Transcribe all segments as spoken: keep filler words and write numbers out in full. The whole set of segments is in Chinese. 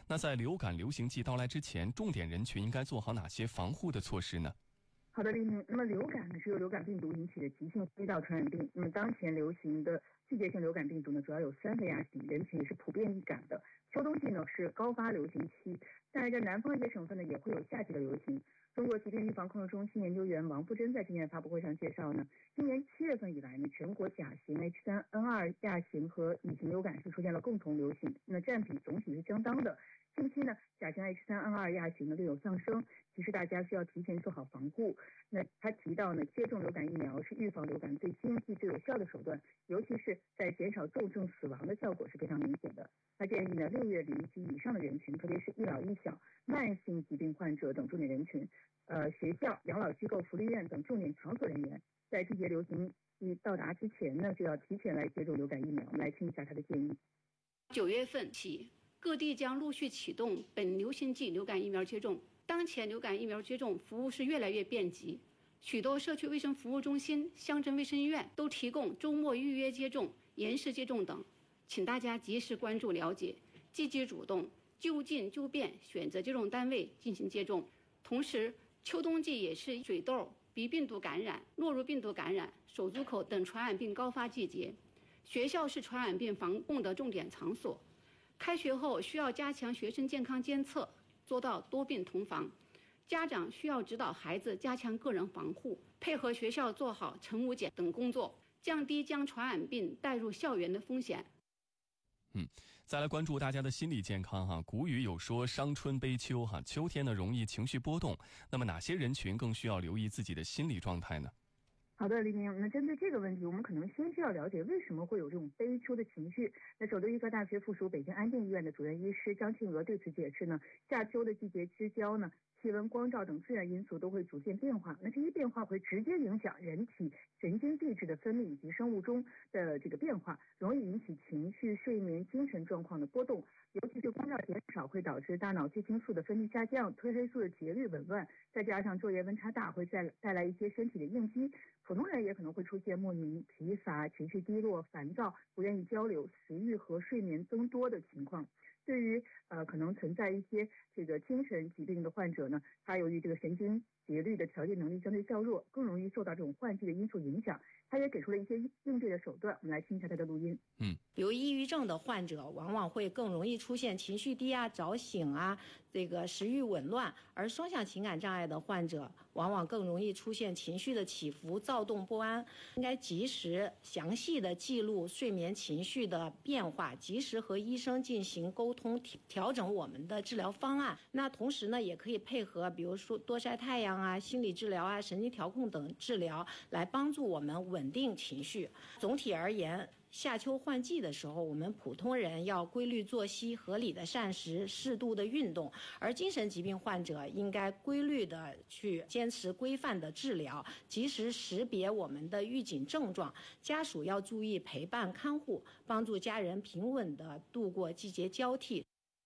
那在流感流行季到来之前，重点人群应该做好哪些防护的措施呢？ 好的，李明。那么流感呢是由流感病毒引起的急性呼吸道传染病。那么当前流行的季节性流感病毒呢，主要有三个亚型，人群也是普遍易感的。秋冬季呢是高发流行期，当然在南方一些省份呢也会有夏季的流行。中国疾病预防控制中心研究员王富珍在今年发布会上介绍呢，今年七月份以来呢，全国甲型 H 三 N 二 亚型和乙型流感是出现了共同流行，那占比总体是相当的。近期呢，甲型 H 三 N 二 亚型呢略有上升，其实大家需要提前做好防护。那他提到呢，接种流感疫苗是预防流感最经济、最有效的手段，尤其是在减少重症死亡的效果是非常明显的。他建议呢，六月龄及以上的人群，特别是一老一小、慢性疾病患者等重点人群，呃，学校、养老机构、福利院等重点场所人员，在季节流行季到达之前呢，就要提前来接种流感疫苗。我们来听一下他的建议。 九月份起，各地将陆续启动本流行季流感疫苗接种。当前流感疫苗接种服务是越来越便捷，许多社区卫生服务中心、乡镇卫生医院都提供周末预约接种、延时接种等。请大家及时关注了解，积极主动，就近就便选择接种单位进行接种。同时，秋冬季也是水痘、鼻病毒感染、诺如病毒感染、手足口等传染病高发季节。学校是传染病防控的重点场所，开学后需要加强学生健康监测，做到多病同防。家长需要指导孩子加强个人防护，配合学校做好晨午检等工作，降低将传染病带入校园的风险。 嗯，再来关注大家的心理健康哈。古语有说伤春悲秋哈，秋天呢容易情绪波动，那么哪些人群更需要留意自己的心理状态呢？ 好的，李明。那针对这个问题，我们可能先需要了解为什么会有这种悲秋的情绪。那首都医科大学附属北京安定医院的主任医师张庆娥对此解释呢，夏秋的季节之交呢，气温、光照等自然因素都会逐渐变化，那这些变化会直接影响人体神经递质的分泌以及生物钟的这个变化，容易引起情绪、睡眠、精神状况的波动。尤其是光照减少会导致大脑血清素的分泌下降，褪黑素的节律紊乱，再加上昼夜温差大，会再带来一些身体的应激。普通人也可能会出现莫名疲乏、情绪低落、烦躁、不愿意交流、食欲和睡眠增多的情况。对于呃可能存在一些这个精神疾病的患者呢，他由于这个神经节律的调节能力相对较弱，更容易受到这种换季的因素影响。他也给出了一些应对的手段，我们来听一下他的录音。 嗯，有抑郁症的患者往往会更容易出现情绪低啊、早醒啊、这个食欲紊乱，而双向情感障碍的患者往往更容易出现情绪的起伏、躁动不安。应该及时详细的记录睡眠情绪的变化，及时和医生进行沟通，调整我们的治疗方案。那同时呢，也可以配合比如说多晒太阳啊、心理治疗啊、神经调控等治疗，来帮助我们稳定情绪。总体而言，夏秋换季的时候，我们普通人要规律作息、合理的膳食、适度的运动，而精神疾病患者应该规律的去坚持规范的治疗，及时识别我们的预警症状。家属要注意陪伴看护，帮助家人平稳的度过季节交替。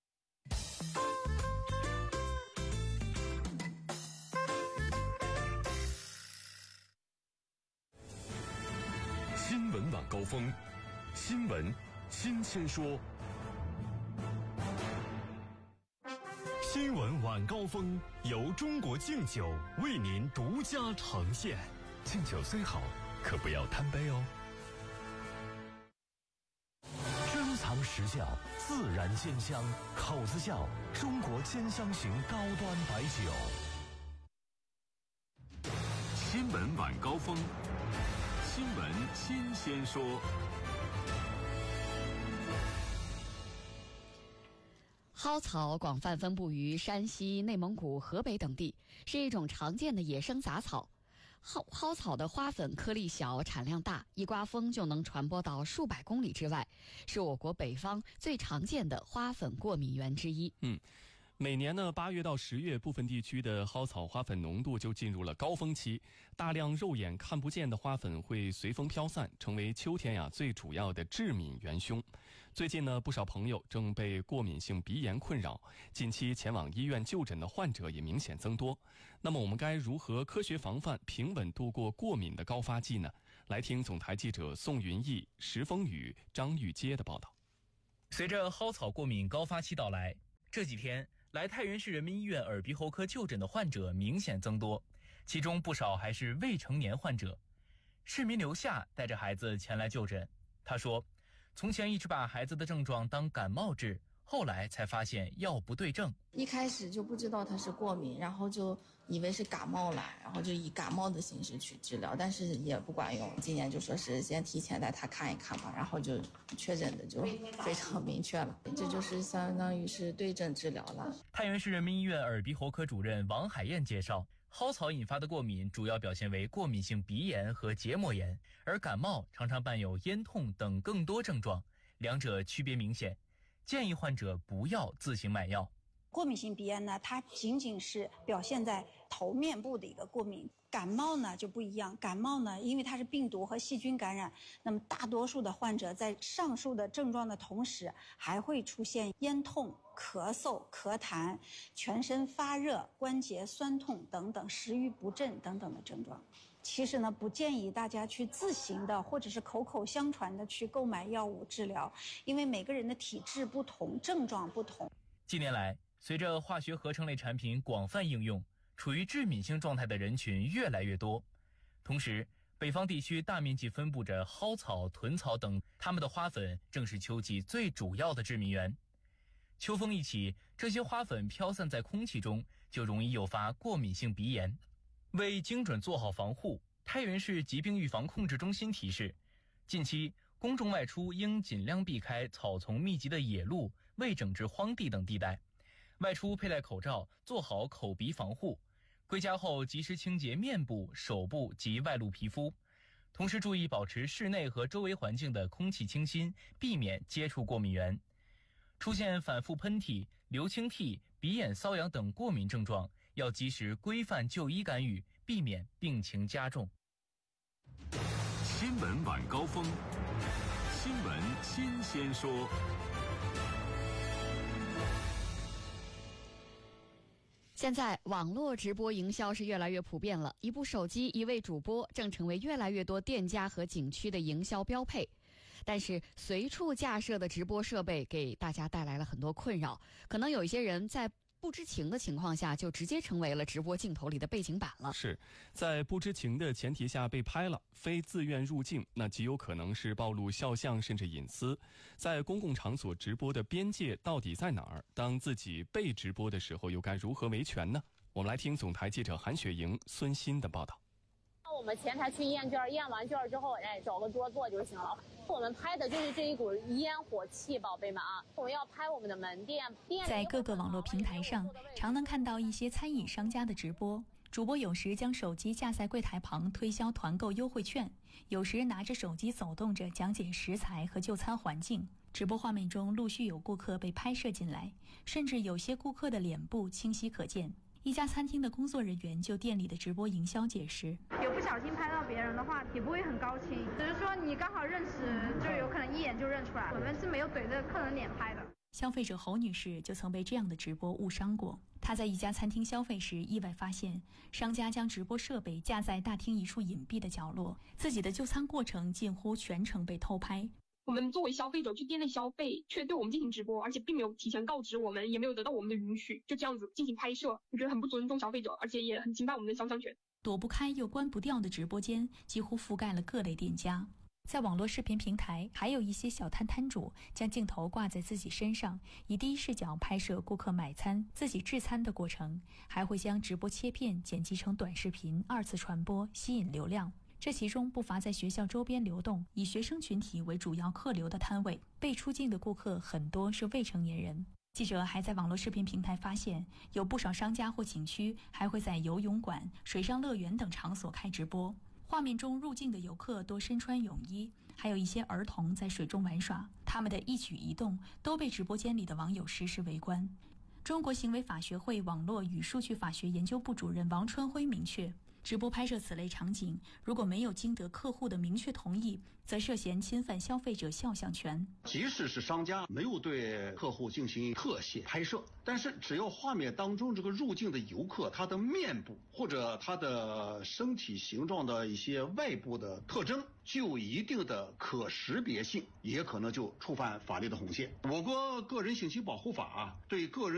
新闻晚高峰，新闻新鲜说。新闻晚高峰由中国敬酒为您独家呈现。敬酒虽好，可不要贪杯哦。珍藏实效，自然鲜香，口子窖中国兼香型高端白酒。新闻晚高峰，新闻新鲜说。 蒿草广泛分布于山西、内蒙古、河北等地，是一种常见的野生杂草。蒿蒿草的花粉颗粒小，产量大，一刮风就能传播到数百公里之外，是我国北方最常见的花粉过敏源之一。 嗯。每年呢，八月到十月，部分地区的蒿草花粉浓度就进入了高峰期，大量肉眼看不见的花粉会随风飘散，成为秋天呀最主要的致敏元凶。最近呢，不少朋友正被过敏性鼻炎困扰，近期前往医院就诊的患者也明显增多。那么我们该如何科学防范，平稳度过过敏的高发季呢？来听总台记者宋云逸、石峰宇、张玉阶的报道。 随着蒿草过敏高发期到来， 这几天来太原市人民医院耳鼻喉科就诊的患者明显增多，其中不少还是未成年患者。市民刘夏带着孩子前来就诊，他说，从前一直把孩子的症状当感冒治，后来才发现药不对症。 一开始就不知道他是过敏，然后就以为是感冒了，然后就以感冒的形式去治疗，但是也不管用。今年就说是先提前带他看一看吧，然后就确诊的就非常明确了，这就是相当于是对症治疗了。 太原市人民医院耳鼻喉科主任王海燕介绍，蒿草引发的过敏主要表现为过敏性鼻炎和结膜炎，而感冒常常伴有咽痛等更多症状，两者区别明显，建议患者不要自行买药。 过敏性鼻炎呢，它仅仅是表现在头面部的一个过敏。感冒呢就不一样，感冒呢因为它是病毒和细菌感染，那么大多数的患者在上述的症状的同时，还会出现咽痛、咳嗽、咳痰、全身发热、关节酸痛等等，食欲不振等等的症状。其实呢，不建议大家去自行的或者是口口相传的去购买药物治疗，因为每个人的体质不同，症状不同。 近年来，随着化学合成类产品广泛应用，处于致敏性状态的人群越来越多。同时，北方地区大面积分布着蒿草、豚草等，它们的花粉正是秋季最主要的致敏源。秋风一起，这些花粉飘散在空气中，就容易诱发过敏性鼻炎。为精准做好防护，太原市疾病预防控制中心提示，近期公众外出应尽量避开草丛密集的野路、未整治荒地等地带，外出佩戴口罩，做好口鼻防护，归家后及时清洁面部、手部及外露皮肤，同时注意保持室内和周围环境的空气清新，避免接触过敏源。出现反复喷嚏、流清涕、鼻眼瘙痒等过敏症状，要及时规范就医干预，避免病情加重。 新闻晚高峰，新闻新鲜说。 现在网络直播营销是越来越普遍了，一部手机、一位主播正成为越来越多店家和景区的营销标配。但是随处架设的直播设备给大家带来了很多困扰，可能有一些人在不知情的情况下就直接成为了直播镜头里的背景板了。 是在不知情的前提下被拍了，非自愿入境，那极有可能是暴露肖像甚至隐私。在公共场所直播的边界到底在哪儿？当自己被直播的时候，又该如何维权呢？我们来听总台记者韩雪莹、孙鑫的报道。 我们前台去验卷，验完卷之后，哎，找个桌坐就行了。我们拍的就是这一股烟火气，宝贝们啊！我们要拍我们的门店。 在各个网络平台上，常能看到一些餐饮商家的直播。主播有时将手机架在柜台旁推销团购优惠券，有时拿着手机走动着讲解食材和就餐环境。直播画面中陆续有顾客被拍摄进来，甚至有些顾客的脸部清晰可见。一家餐厅的工作人员就店里的直播营销解释： 有不小心拍到别人的话，也不会很高清，只是说你刚好认识，就有可能一眼就认出来。我们是没有怼着客人脸拍的。 消费者侯女士就曾被这样的直播误伤过。她在一家餐厅消费时，意外发现商家将直播设备架在大厅一处隐蔽的角落，自己的就餐过程近乎全程被偷拍。 我们作为消费者去店内消费，却对我们进行直播，而且并没有提前告知我们，也没有得到我们的允许，就这样子进行拍摄，我觉得很不尊重消费者，而且也很侵犯我们的肖像权。 躲不开又关不掉的直播间几乎覆盖了各类店家。在网络视频平台，还有一些小摊摊主将镜头挂在自己身上，以第一视角拍摄顾客买餐、自己制餐的过程，还会将直播切片剪辑成短视频，二次传播，吸引流量。这其中不乏在学校周边流动，以学生群体为主要客流的摊位，被出境的顾客很多是未成年人。记者还在网络视频平台发现，有不少商家或景区还会在游泳馆、水上乐园等场所开直播。画面中入境的游客多身穿泳衣，还有一些儿童在水中玩耍，他们的一举一动都被直播间里的网友实时围观。中国行为法学会网络与数据法学研究部主任王春辉明确，直播拍摄此类场景，如果没有经得客户的明确同意，则涉嫌侵犯消费者肖像权。 即使是商家没有对客户进行特写拍摄，但是只要画面当中这个入境的游客他的面部或者他的身体形状的一些外部的特征具有一定的可识别性，也可能就触犯法律的红线。我国个人信息保护法对个人